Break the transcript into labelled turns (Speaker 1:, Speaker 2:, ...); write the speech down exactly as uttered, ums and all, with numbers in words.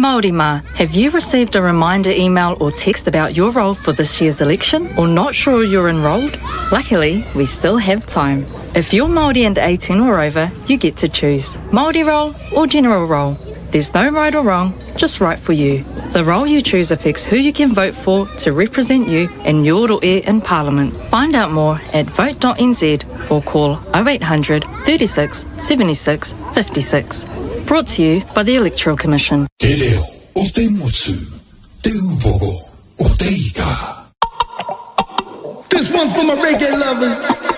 Speaker 1: Māori mā, have you received a reminder email or text about your role for this year's election or not sure you're enrolled? Luckily, we still have time. If you're Māori and eighteen or over, you get to choose Māori role or general role. There's no right or wrong, just right for you. The role you choose affects who you can vote for to represent you in your roi in Parliament. Find out more at vote dot n z or call oh eight hundred, thirty-six, seventy-six, fifty-six. Brought to you by the Electoral Commission.
Speaker 2: Te reo o te motu, te upogo o te ika.
Speaker 3: This one's for my reggae lovers.